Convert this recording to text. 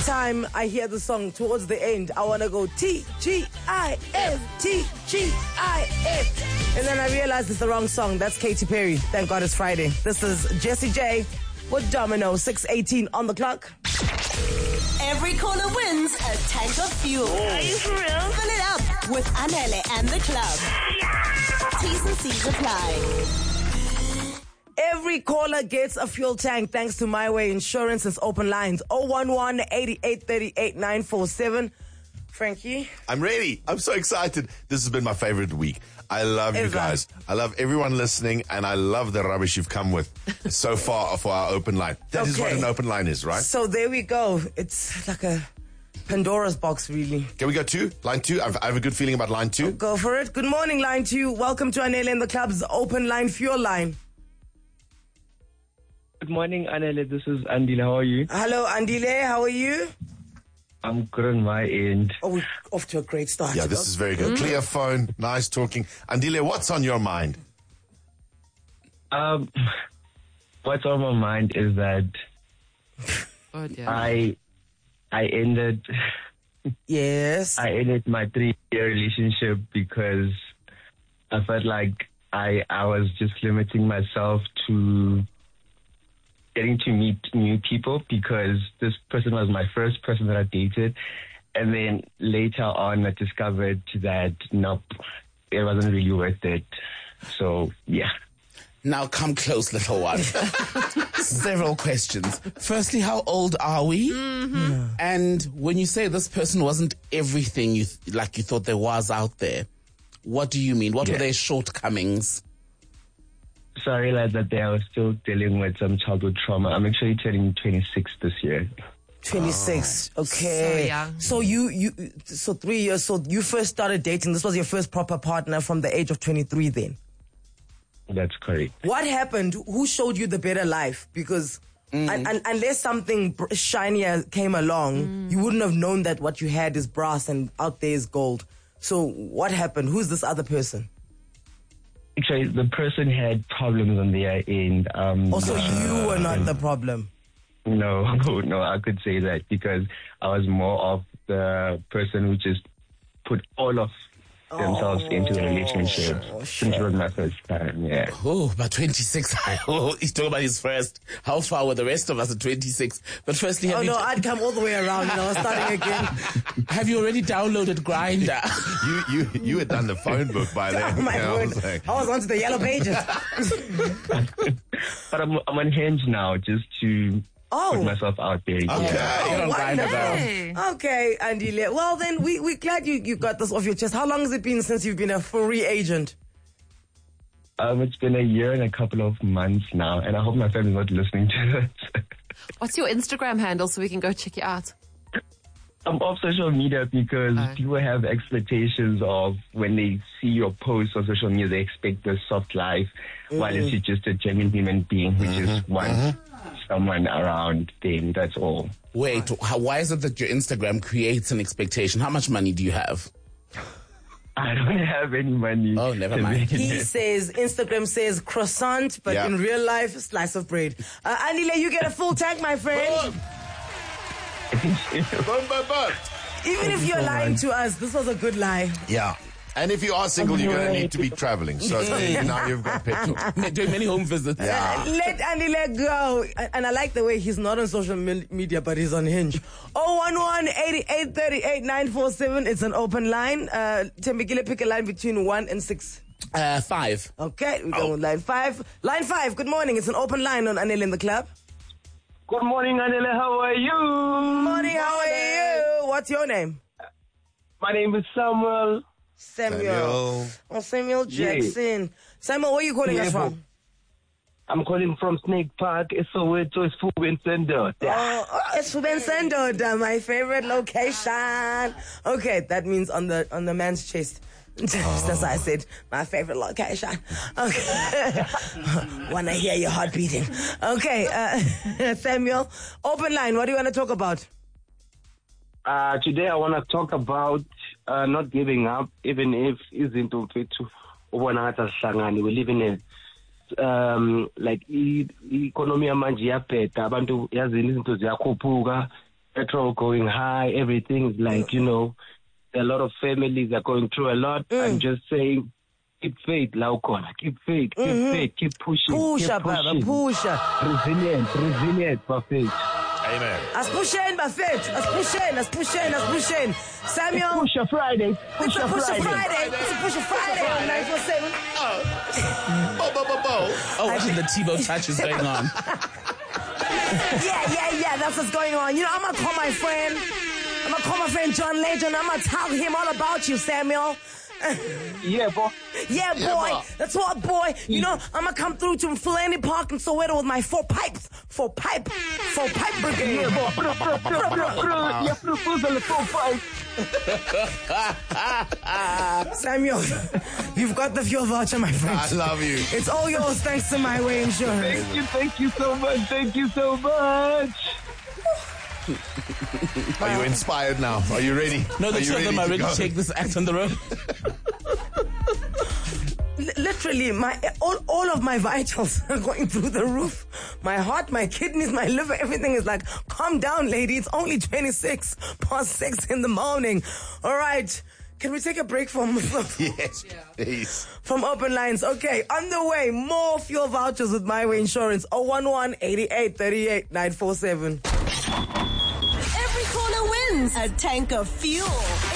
time I hear the song towards the end, I want to go T-G-I-F, T-G-I-F. And then I realized it's the wrong song. That's Katy Perry. Thank God it's Friday. This is Jessie J with Domino, 6:18 on the clock. Every caller wins a tank of fuel. Are you for real? Fill it up with Anele and the club. T's and C's apply. Every caller gets a fuel tank thanks to My Way Insurance. It's open lines 011-8838-947. Frankie? I'm ready. I'm so excited. This has been my favorite week. I love you guys. I love everyone listening, and I love the rubbish you've come with so far for our open line. That is what an open line is, right? So there we go. It's like a Pandora's box, really. Can we go to line 2? I have a good feeling about line 2. Go for it. Good morning, line 2. Welcome to Anele and the Club's open line fuel line. Good morning, Anele. This is Andile. How are you? Hello, Andile. How are you? I'm good on my end. Oh, we're off to a great start. Yeah, this is very good. Clear phone, nice talking. Andile, what's on your mind? What's on my mind is that Oh dear. I ended Yes. I ended my 3-year relationship because I felt like I was just limiting myself to getting to meet new people, because this person was my first person that I dated. And then later on, I discovered that, nope, it wasn't really worth it. So, yeah. Now come close, little one. Several questions. Firstly, how old are we? Mm-hmm. And when you say this person wasn't everything you thought there was out there, what do you mean? What were their shortcomings? So I realized that I was still dealing with some childhood trauma. I'm actually turning 26 this year. 26. Okay. So young. So so 3 years. So you first started dating. This was your first proper partner from the age of 23 then? That's correct. What happened? Who showed you the better life? Because unless something shinier came along, you wouldn't have known that what you had is brass and out there is gold. So what happened? Who's this other person? Actually, the person had problems on their end. Also, you were not the problem. No, I could say that because I was more of the person who just put all of themselves into the relationship since it was my first time, yeah. Oh, but 26. He's talking about his first. How far were the rest of us at 26? But firstly, I'd come all the way around, starting again. Have you already downloaded Grindr? You had done the phone book by then. Oh my word. I was onto the yellow pages. But I'm on Hinge now just to put myself out there. Okay. Okay, Andile. Well, then we're glad you got this off your chest. How long has it been since you've been a free agent? It's been a year and a couple of months now, and I hope my family's not listening to it. What's your Instagram handle so we can go check you out? I'm off social media because people have expectations of when they see your posts on social media, they expect a soft life, while it's just a genuine human being who just wants someone around them. That's all. Wait, why is it that your Instagram creates an expectation? How much money do you have? I don't have any money. Oh, never mind. He says, Instagram says croissant, but in real life, slice of bread. Andile, you get a full tank, my friend. Even if you're lying to us, this was a good lie. Yeah. And if you are single, you're going to need to be traveling. So now you've got petrol. Doing many home visits. Yeah. Let Andile go. And I like the way he's not on social media, but he's on Hinge. 011-8838-947. It's an open line. Tembekile, pick a line between 1 and 6. 5. Okay, we go with line 5. Line 5, good morning. It's an open line on Anele in the Club. Good morning, Anele. How are you? Morning, how are you? What's your name? My name is Samuel. Samuel. Oh, Samuel Jackson. Yeah. Samuel, where are you calling us from? I'm calling from Snake Park. It's Fuben Sendo. Oh, it's Fuben Sendo, my favorite location. Okay, that means on the man's chest. That's why I said my favorite location. Okay. Wanna hear your heart beating. Okay, Samuel, open line. What do you want to talk about? Today I want to talk about not giving up, even if izinto mfethu ubona ngathi asihlangani. We live in a like economy manje iyabheda, abantu yazini izinto ziyakhuphuka, petrol going high, everything is like, you know, a lot of families are going through a lot. I'm just saying, keep faith, Laukona. Keep faith, keep faith, keep pushing. Pusha, keep pushing. Baba, pusha. Resilient, for faith. Amen. Let's push in, Buffett. Let's push in. Samuel. Pusha Friday. It's a Push a Friday. It's a Push a Friday on 947. Oh, watching the Tebow touch is going on. Yeah. That's what's going on. You know, I'm gonna call my friend. John Legend. I'm gonna tell him all about you, Samuel. Yeah, boy. Yeah, boy. That's what, boy. You know, I'm gonna come through to Fulani Park in Soweto with my four pipe brigade. Yeah, boy. Yeah, four pipe. Samuel, you've got the fuel voucher, my friend. I love you. It's all yours thanks to My Way Insurance. Thank you so much. Are you inspired now? Are you ready? No, the Are you two of them are ready go? to take this act on the road. Literally, all of my vitals are going through the roof. My heart, my kidneys, my liver, everything is like, calm down, lady. It's only 6:26 in the morning. All right. Can we take a break from Yes, please. from open lines? Okay, on the way, more fuel vouchers with My Way Insurance. 011-8838-947. Every corner wins a tank of fuel.